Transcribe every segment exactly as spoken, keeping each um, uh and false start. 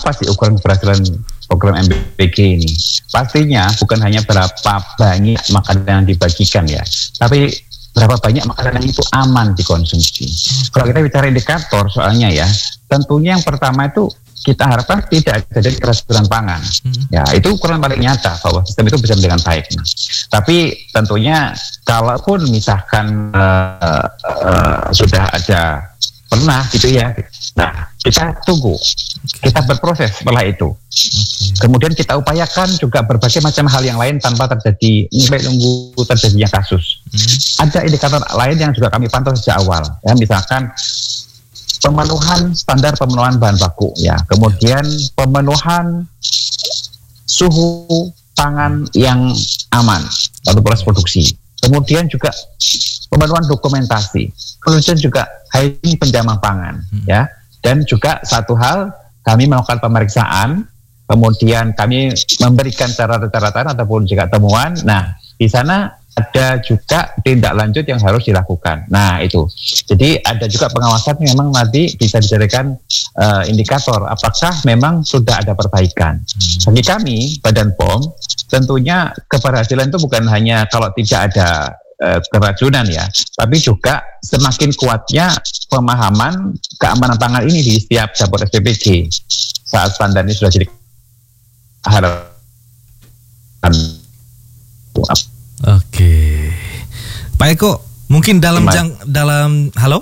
apa sih ukuran keberhasilan program M B G ini? Pastinya bukan hanya berapa banyak makanan yang dibagikan ya, tapi berapa banyak makanan yang itu aman dikonsumsi. Kalau kita bicara indikator soalnya ya, tentunya yang pertama itu kita harapkan tidak terjadi keracunan pangan. Hmm. Ya, itu ukuran paling nyata bahwa sistem itu bisa dengan baik. Nah, tapi tentunya kalaupun misalkan uh, uh, sudah ada pernah gitu ya, nah kita tunggu, kita berproses setelah itu. Okay. Kemudian kita upayakan juga berbagai macam hal yang lain tanpa terjadi sampai tunggu terjadinya kasus. Hmm. Ada indikator lain yang juga kami pantau sejak awal, ya, misalkan pemenuhan standar pemenuhan bahan baku, ya, kemudian pemenuhan suhu pangan yang aman atau proses produksi, kemudian juga pemenuhan dokumentasi, kemudian juga hygiene penjamah pangan, hmm. ya, dan juga satu hal kami melakukan pemeriksaan, kemudian kami memberikan catatan-catatan ataupun juga temuan. Nah, di sana ada juga tindak lanjut yang harus dilakukan. Nah, itu. Jadi ada juga pengawasan yang memang nanti bisa dijadikan uh, indikator apakah memang sudah ada perbaikan. Hmm. Bagi kami, Badan P O M, tentunya keberhasilan itu bukan hanya kalau tidak ada uh, keracunan ya, tapi juga semakin kuatnya pemahaman keamanan pangan ini di setiap dapur S P P G saat standar ini sudah jadi harapan. Oke, Pak Eko, mungkin dalam jang, dalam halo,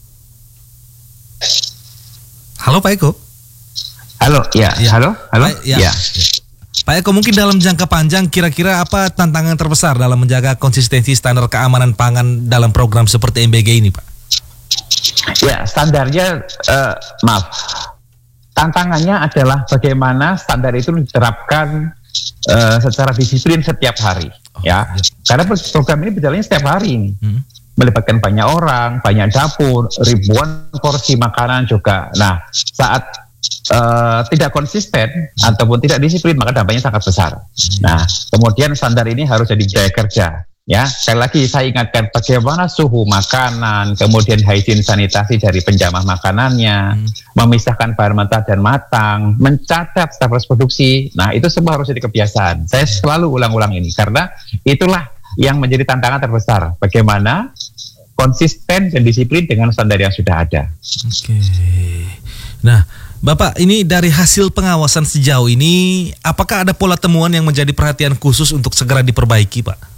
halo Pak Eko, halo, ya, ya. halo, halo, Pak, ya. Ya. Pak Eko, mungkin dalam jangka panjang kira-kira apa tantangan terbesar dalam menjaga konsistensi standar keamanan pangan dalam program seperti M B G ini, Pak? Ya, standarnya, uh, maaf, tantangannya adalah bagaimana standar itu diterapkan uh, secara disiplin setiap hari. Ya, karena program ini berjalannya setiap hari ini, hmm. melibatkan banyak orang, banyak dapur, ribuan porsi makanan juga. Nah, saat uh, tidak konsisten ataupun tidak disiplin, maka dampaknya sangat besar. Hmm. Nah, kemudian standar ini harus jadi budaya kerja. Ya, sekali lagi saya ingatkan bagaimana suhu makanan, kemudian hygiene sanitasi dari penjamah makanannya, hmm. memisahkan bahan mentah dan matang, mencatat status produksi. Nah, itu semua harus jadi kebiasaan. Saya selalu ulang-ulang ini karena itulah yang menjadi tantangan terbesar. Bagaimana konsisten dan disiplin dengan standar yang sudah ada. Oke. Nah, Bapak, ini dari hasil pengawasan sejauh ini, apakah ada pola temuan yang menjadi perhatian khusus untuk segera diperbaiki, Pak?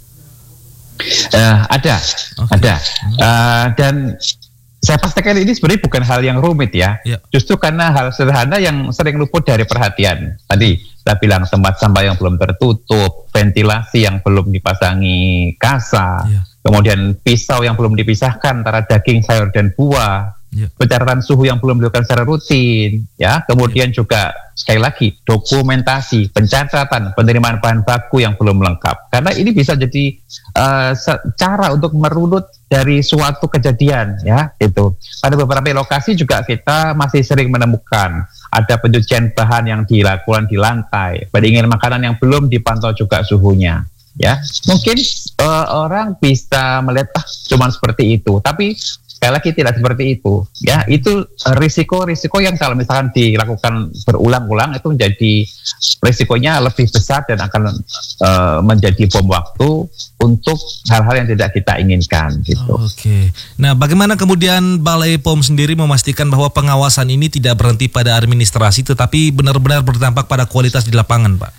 Uh, ada, okay. ada, uh, dan saya pastikan ini sebenarnya bukan hal yang rumit ya, yeah. justru karena hal sederhana yang sering luput dari perhatian. Tadi saya bilang tempat sampah yang belum tertutup, ventilasi yang belum dipasangi kasa, yeah. kemudian pisau yang belum dipisahkan antara daging, sayur dan buah, yeah. pencatatan suhu yang belum dilakukan secara rutin, ya, kemudian yeah. juga sekali lagi dokumentasi, pencatatan, penerimaan bahan baku yang belum lengkap. Karena ini bisa jadi uh, cara untuk merunut dari suatu kejadian, ya, itu. Pada beberapa lokasi juga kita masih sering menemukan ada pencucian bahan yang dilakukan di lantai, pendinginan makanan yang belum dipantau juga suhunya. Ya, mungkin uh, orang bisa melihat ah, cuma seperti itu, tapi sekali lagi tidak seperti itu. Ya, itu risiko-risiko yang kalau misalkan dilakukan berulang-ulang itu menjadi risikonya lebih besar dan akan uh, menjadi bom waktu untuk hal-hal yang tidak kita inginkan. Gitu. Oh, Oke. Okay. Nah, bagaimana kemudian Balai P O M sendiri memastikan bahwa pengawasan ini tidak berhenti pada administrasi, tetapi benar-benar berdampak pada kualitas di lapangan, Pak?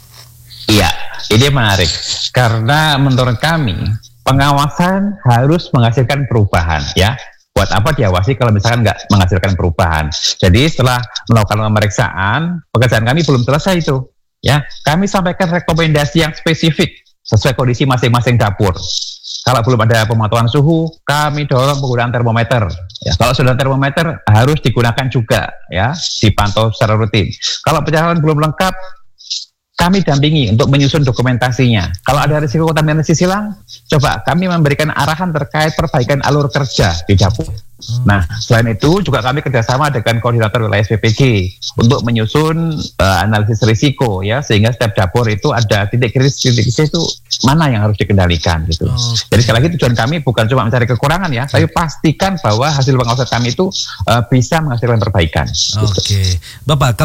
Iya, ini menarik karena menurut kami pengawasan harus menghasilkan perubahan, ya. Buat apa diawasi kalau misalkan nggak menghasilkan perubahan? Jadi setelah melakukan pemeriksaan, pekerjaan kami belum selesai itu, ya. Kami sampaikan rekomendasi yang spesifik sesuai kondisi masing-masing dapur. Kalau belum ada pemantauan suhu, kami dorong penggunaan termometer. Ya, kalau sudah termometer harus digunakan juga, ya, dipantau secara rutin. Kalau pencatatan belum lengkap, kami dampingi untuk menyusun dokumentasinya. Kalau ada risiko kontaminasi silang, coba kami memberikan arahan terkait perbaikan alur kerja di dapur. Nah, selain itu juga kami kerjasama dengan koordinator wilayah S P P G untuk menyusun uh, analisis risiko, ya, sehingga setiap dapur itu ada titik kritis, titik kritis itu mana yang harus dikendalikan gitu. Oh. Jadi sekali lagi tujuan kami bukan cuma mencari kekurangan, ya, tapi pastikan bahwa hasil pengawasan kami itu uh, bisa menghasilkan perbaikan. Oke, okay. Bapak.